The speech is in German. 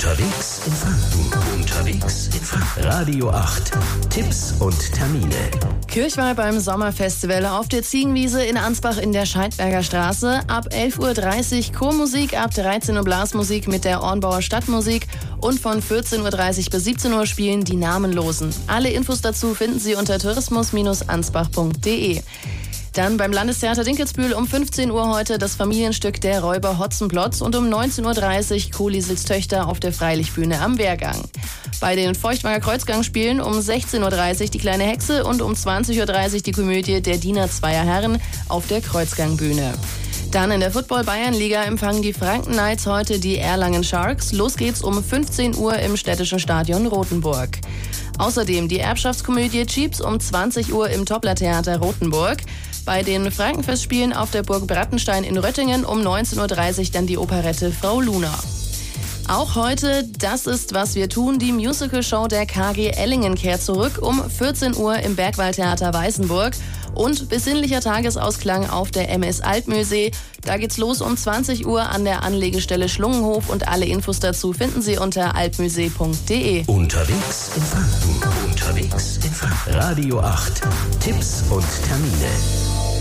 Unterwegs in Franken. Unterwegs in Franken. Radio 8. Tipps und Termine. Kirchweih beim Sommerfestival auf der Ziegenwiese in Ansbach in der Scheidberger Straße. Ab 11.30 Uhr Chormusik, ab 13 Uhr Blasmusik mit der Ornbauer Stadtmusik und von 14.30 Uhr bis 17 Uhr spielen die Namenlosen. Alle Infos dazu finden Sie unter tourismus-ansbach.de. Dann beim Landestheater Dinkelsbühl um 15 Uhr heute das Familienstück Der Räuber Hotzenplotz und um 19.30 Uhr Kohlisels Töchter auf der Freilichtbühne am Wehrgang. Bei den Feuchtwanger Kreuzgangspielen um 16.30 Uhr die Kleine Hexe und um 20.30 Uhr die Komödie Der Diener zweier Herren auf der Kreuzgangbühne. Dann in der Football-Bayernliga empfangen die Franken Knights heute die Erlangen Sharks. Los geht's um 15 Uhr im städtischen Stadion Rothenburg. Außerdem die Erbschaftskomödie Cheeps um 20 Uhr im Toppler-Theater Rothenburg. Bei den Frankenfestspielen auf der Burg Brattenstein in Röttingen um 19.30 Uhr dann die Operette Frau Luna. Auch heute, das ist, was wir tun, die Musical-Show der KG Ellingen kehrt zurück um 14 Uhr im Bergwaldtheater Weißenburg und besinnlicher Tagesausklang auf der MS Altmühlsee. Da geht's los um 20 Uhr an der Anlegestelle Schlungenhof und alle Infos dazu finden Sie unter altmühlsee.de. Unterwegs in Franken. Unterwegs in Franken. Radio 8. Tipps und Termine.